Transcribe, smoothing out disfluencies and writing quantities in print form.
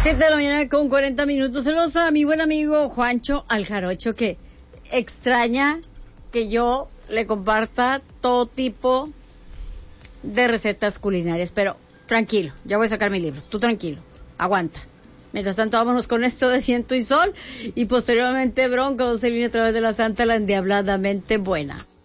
7 de la mañana con 40 minutos. Saludos a mi buen amigo Juancho Aljarocho, que extraña que yo le comparta todo tipo de recetas culinarias. Pero tranquilo, ya voy a sacar mi libro. Tú tranquilo, aguanta. Mientras tanto, vámonos con esto de Viento y Sol. Y posteriormente, Bronco, Celina, a través de la Santa, la endiabladamente buena.